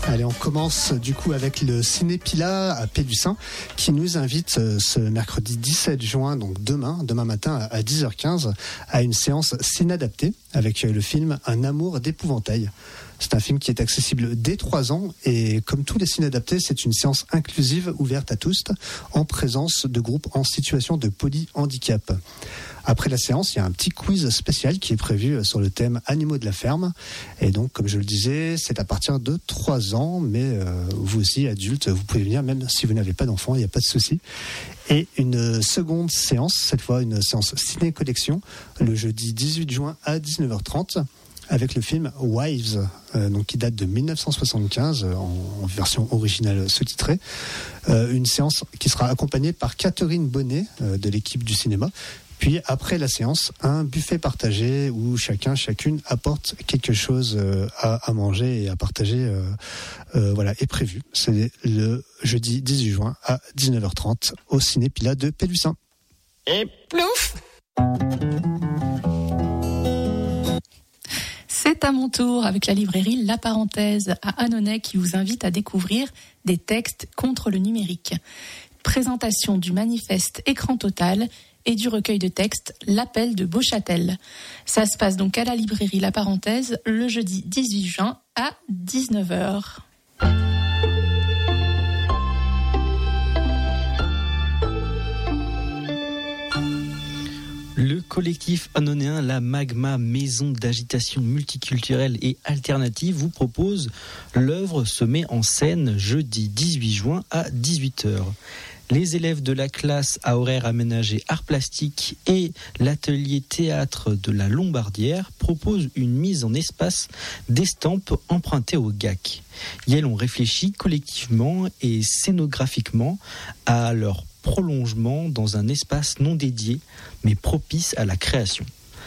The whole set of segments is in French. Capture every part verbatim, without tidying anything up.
Allez, on commence du coup avec le Ciné-Pila à Pélussin qui nous invite ce mercredi dix-sept juin, donc demain, demain matin à dix heures quinze, à une séance ciné-adaptée avec le film Un amour d'épouvantail. C'est un film qui est accessible dès trois ans et comme tous les ciné-adaptés, c'est une séance inclusive ouverte à tous en présence de groupes en situation de polyhandicap. Après la séance, il y a un petit quiz spécial qui est prévu sur le thème Animaux de la ferme. Et donc, comme je le disais, c'est à partir de trois ans, mais euh, vous aussi, adultes, vous pouvez venir, même si vous n'avez pas d'enfants, il n'y a pas de souci. Et une seconde séance, cette fois une séance ciné-collection, le jeudi dix-huit juin à dix-neuf heures trente, avec le film Wives, euh, donc qui date de dix-neuf cent soixante-quinze, en, en version originale sous-titrée. Euh, une séance qui sera accompagnée par Catherine Bonnet, euh, de l'équipe du cinéma. Puis après la séance, un buffet partagé où chacun, chacune apporte quelque chose à, à manger et à partager, euh, euh, voilà, est prévu. C'est le jeudi dix-huit juin à dix-neuf heures trente au Ciné-Pila de Pélussin. Et plouf! C'est à mon tour avec la librairie La Parenthèse à Annonay qui vous invite à découvrir des textes contre le numérique. Présentation du manifeste Écran Total et du recueil de textes L'appel de Beauchâtel. Ça se passe donc à la librairie La Parenthèse le jeudi dix-huit juin à dix-neuf heures. Le collectif annonéen La Magma, maison d'agitation multiculturelle et alternative, vous propose l'œuvre se met en scène jeudi dix-huit juin à dix-huit heures. Les élèves de la classe à horaire aménagé art plastique et l'atelier théâtre de la Lombardière proposent une mise en espace d'estampes empruntées au G A C. Et elles ont réfléchi collectivement et scénographiquement à leur prolongement dans un espace non dédié mais propice à la création.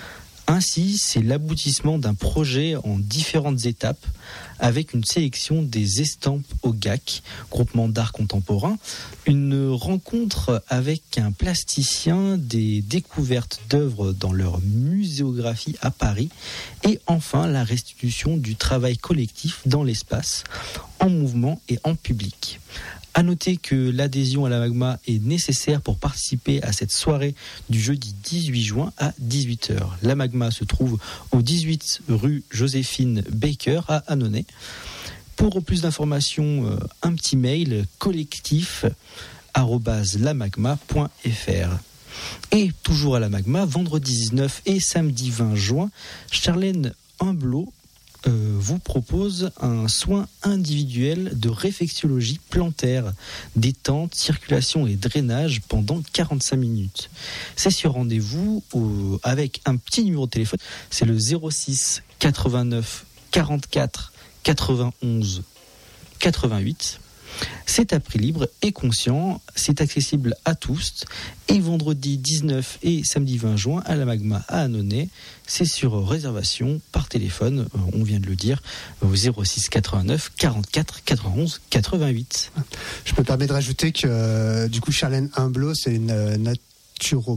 Ainsi, c'est l'aboutissement d'un projet en différentes étapes avec une sélection des estampes au G A C, groupement d'art contemporain, une rencontre avec un plasticien, des découvertes d'œuvres dans leur muséographie à Paris et enfin la restitution du travail collectif dans l'espace, en mouvement et en public. À noter que l'adhésion à la Magma est nécessaire pour participer à cette soirée du jeudi dix-huit juin à dix-huit heures. La Magma se trouve au dix-huit rue Joséphine Baker à Annonay. Pour plus d'informations, un petit mail collectif arobase lamagma point fr. Et toujours à la Magma, vendredi dix-neuf et samedi vingt juin, Charlène Humblot Euh, vous propose un soin individuel de réflexologie plantaire, détente, circulation et drainage pendant quarante-cinq minutes. C'est sur rendez-vous au, avec un petit numéro de téléphone, c'est le zéro six quatre-vingt-neuf quarante-quatre quatre-vingt-onze quatre-vingt-huit. C'est à prix libre et conscient, c'est accessible à tous. Et vendredi dix-neuf et samedi vingt juin à la Magma à Annonay, c'est sur réservation par téléphone, on vient de le dire, au zéro six quatre-vingt-neuf quarante-quatre quatre-vingt-onze quatre-vingt-huit. Je me permets de rajouter que euh, du coup Charlène Humblot, c'est une euh, naturopathe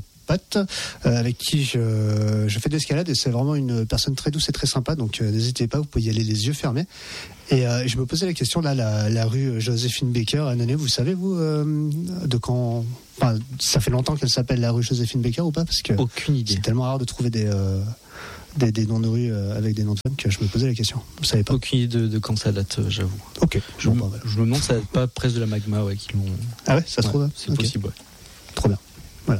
Euh, avec qui je, je fais de l'escalade et c'est vraiment une personne très douce et très sympa, donc euh, n'hésitez pas, vous pouvez y aller les yeux fermés. Et euh, je me posais la question là, la, la rue Joséphine Baker à Annonay, vous savez vous euh, de quand, enfin ça fait longtemps qu'elle s'appelle la rue Joséphine Baker ou pas, parce que aucune idée. C'est tellement rare de trouver des euh, des, des noms de rue euh, avec des noms de femmes que je me posais la question. Vous savez pas? Aucune idée de, de quand ça date, euh, j'avoue. Ok. Je, bon, me, bah, voilà. je me demande si ça date pas presque de la Magma, ouais, qui l'ont. Ah ouais, ça se ouais, trouve. C'est okay. possible, ouais. Trop bien. Voilà.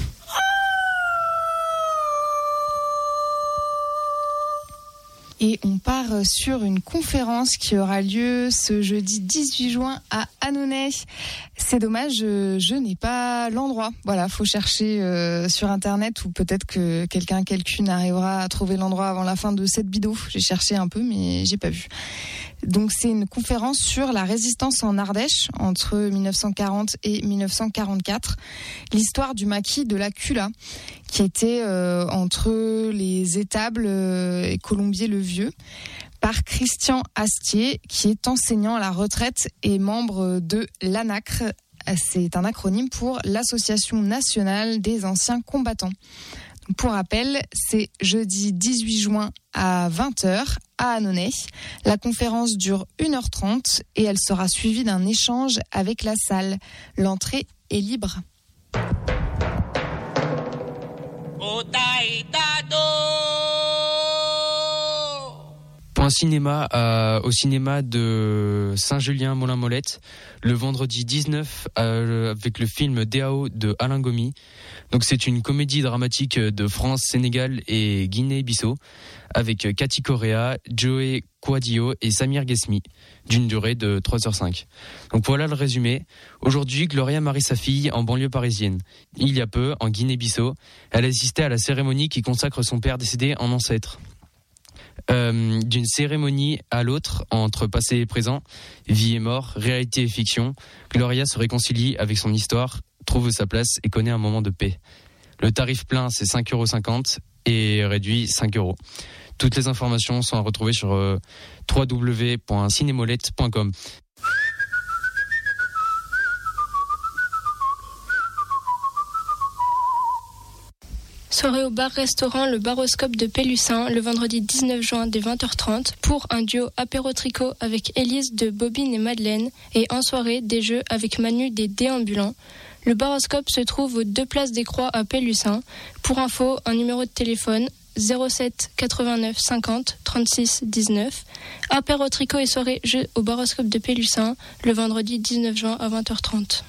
Et on part sur une conférence qui aura lieu ce jeudi dix-huit juin à Annonay. C'est dommage, je, je n'ai pas l'endroit. Voilà, faut chercher euh, sur Internet ou peut-être que quelqu'un, quelqu'une arrivera à trouver l'endroit avant la fin de cette vidéo. J'ai cherché un peu, mais j'ai pas vu. Donc c'est une conférence sur la résistance en Ardèche entre dix-neuf cent quarante et dix-neuf cent quarante-quatre. L'histoire du maquis de la Cula, qui était euh, entre les étables euh, et Colombier-le-Vieux, par Christian Astier, qui est enseignant à la retraite et membre de l'ANACRE. C'est un acronyme pour l'Association nationale des anciens combattants. Pour rappel, c'est jeudi dix-huit juin à vingt heures à Annonay. La conférence dure une heure trente et elle sera suivie d'un échange avec la salle. L'entrée est libre. Pour un cinéma euh, au cinéma de Saint-Julien-Molin-Molette le vendredi dix-neuf euh, avec le film D A O de Alain Gomi. Donc c'est une comédie dramatique de France, Sénégal et Guinée-Bissau avec Cathy Correa, Joey Quadio et Samir Ghesmi d'une durée de trois heures cinq. Donc voilà le résumé. Aujourd'hui, Gloria marie sa fille en banlieue parisienne. Il y a peu, en Guinée-Bissau, elle assistait à la cérémonie qui consacre son père décédé en ancêtre. Euh, d'une cérémonie à l'autre, entre passé et présent, vie et mort, réalité et fiction, Gloria se réconcilie avec son histoire, trouve sa place et connaît un moment de paix. Le tarif plein, c'est cinq euros cinquante et réduit cinq euros. Toutes les informations sont à retrouver sur euh, w w w point cinémolette point com. Soirée au bar-restaurant Le Baroscope de Pélussin le vendredi dix-neuf juin dès vingt heures trente pour un duo apéro-tricot avec Élise de Bobine et Madeleine et en soirée des jeux avec Manu des Déambulants. Le Baroscope se trouve aux deux places des Croix à Pélussin. Pour info, un numéro de téléphone zéro sept quatre-vingt-neuf cinquante trente-six dix-neuf. Apéro-tricot et soirée jeux au Baroscope de Pélussin le vendredi dix-neuf juin à vingt heures trente.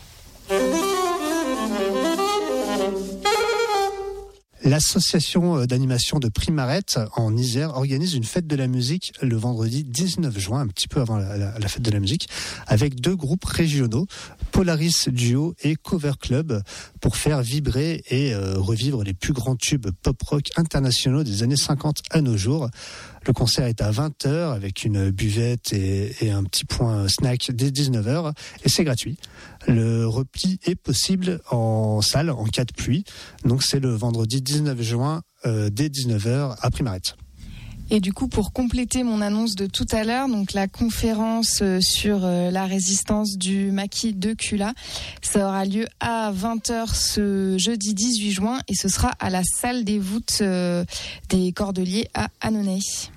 L'association d'animation de Primarette en Isère organise une fête de la musique le vendredi dix-neuf juin, un petit peu avant la, la, la fête de la musique, avec deux groupes régionaux, Polaris Duo et Cover Club, pour faire vibrer et euh, revivre les plus grands tubes pop-rock internationaux des années cinquante à nos jours. Le concert est à vingt heures avec une buvette et, et un petit point snack dès dix-neuf heures et c'est gratuit. Le repli est possible en salle en cas de pluie. Donc c'est le vendredi dix-neuf juin euh, dès dix-neuf heures à Primarette. Et du coup, pour compléter mon annonce de tout à l'heure, donc la conférence sur la résistance du maquis de Cula, ça aura lieu à vingt heures ce jeudi dix-huit juin et ce sera à la salle des voûtes euh, des Cordeliers à Annonay.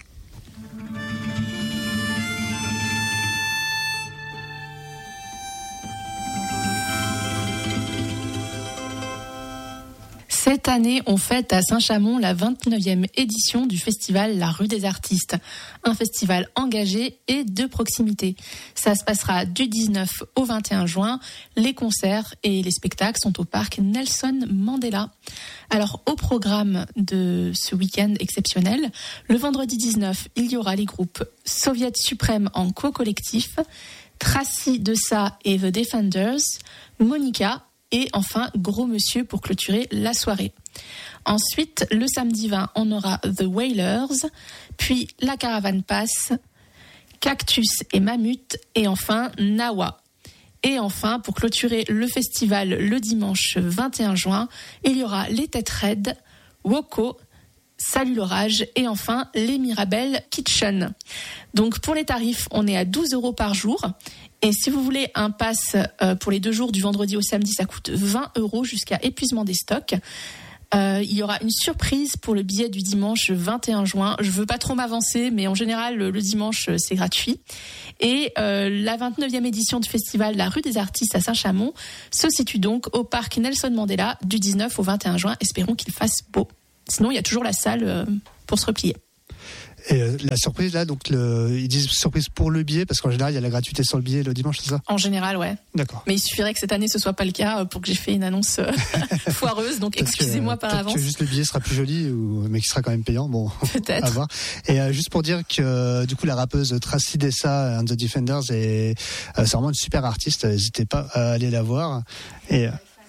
Cette année, on fête à Saint-Chamond la vingt-neuvième édition du festival La Rue des Artistes. Un festival engagé et de proximité. Ça se passera du dix-neuf au vingt et un juin. Les concerts et les spectacles sont au parc Nelson Mandela. Alors, au programme de ce week-end exceptionnel, le vendredi dix-neuf, il y aura les groupes Soviet Suprême en co-collectif, Tracy Dessa et The Defenders, Monica, et enfin, Gros Monsieur pour clôturer la soirée. Ensuite, le samedi vingt, on aura The Wailers, puis La Caravane Passe, Cactus et Mammut, et enfin Nawa. Et enfin, pour clôturer le festival le dimanche vingt et un juin, il y aura Les Têtes Raides, Woko, Salut l'orage et enfin les Mirabelles Kitchen. Donc pour les tarifs, on est à douze euros par jour. Et si vous voulez un pass euh, pour les deux jours du vendredi au samedi, ça coûte vingt euros jusqu'à épuisement des stocks. Euh, il y aura une surprise pour le billet du dimanche vingt et un juin. Je veux pas trop m'avancer, mais en général, le, le dimanche, c'est gratuit. Et euh, la vingt-neuvième édition du festival La Rue des Artistes à Saint-Chamond se situe donc au parc Nelson Mandela du dix-neuf au vingt et un juin. Espérons qu'il fasse beau. Sinon, il y a toujours la salle euh, pour se replier. Et euh, la surprise là, donc le, ils disent surprise pour le billet parce qu'en général il y a la gratuité sur le billet le dimanche, c'est ça ? En général, ouais. D'accord. Mais il suffirait que cette année ce soit pas le cas pour que j'ai fait une annonce euh, foireuse, donc parce excusez-moi que, par peut-être avance. Que juste le billet sera plus joli, ou, mais qui sera quand même payant. Bon, peut-être. À voir. Et euh, juste pour dire que euh, du coup la rappeuse Tracy Dessa and the Defenders est, euh, c'est vraiment une super artiste. N'hésitez pas à aller la voir. Et euh,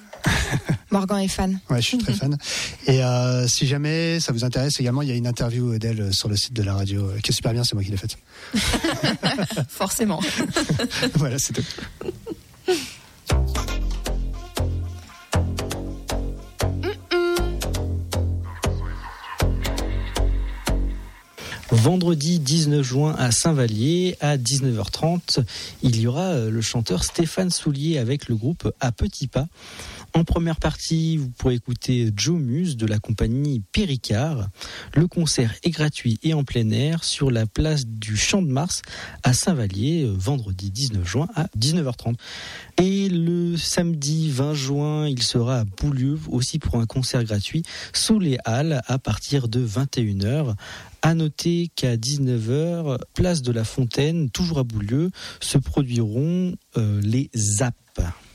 Morgan est fan. Ouais, je suis très fan. Et euh, si jamais ça vous intéresse également, il y a une interview d'elle sur le site de la radio qui est super bien, c'est moi qui l'ai faite. Forcément. Voilà, c'est tout. Vendredi dix-neuf juin à Saint-Vallier, à dix-neuf heures trente, il y aura le chanteur Stéphane Soulier avec le groupe À Petits Pas. En première partie, vous pourrez écouter Joe Muse de la compagnie Péricard. Le concert est gratuit et en plein air sur la place du Champ de Mars à Saint-Vallier, vendredi dix-neuf juin à dix-neuf heures trente. Et le samedi vingt juin, il sera à Boulieu aussi pour un concert gratuit sous les Halles à partir de vingt et une heures. À noter qu'à dix-neuf heures, place de la Fontaine, toujours à Boulieu, se produiront euh, les Zappes.